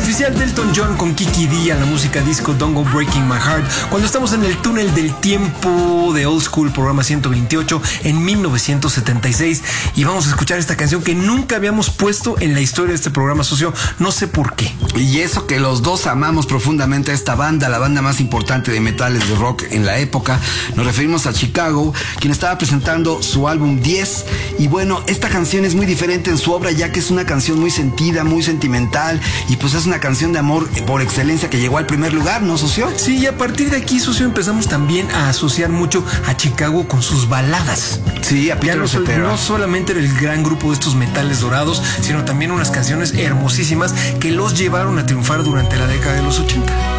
oficial de Elton John con Kiki Dee a la música disco Don't Go Breaking My Heart, cuando estamos en el túnel del tiempo de Old School, programa 128, en 1976, y vamos a escuchar esta canción que nunca habíamos puesto en la historia de este programa, socio, no sé por qué. Y eso que los dos amamos profundamente a esta banda, la banda más importante de metales de rock en la época. Nos referimos a Chicago, quien estaba presentando su álbum 10, y bueno, esta canción es muy diferente en su obra, ya que es una canción muy sentida, muy sentimental, y pues es una canción de amor por excelencia que llegó al primer lugar, ¿no, socio? Sí, y a partir de aquí, socio, empezamos también a asociar mucho a Chicago con sus baladas. Sí, a Peter Cetera. No solamente era el gran grupo de estos metales dorados, sino también unas canciones hermosísimas que los llevaron a triunfar durante la década de los 80.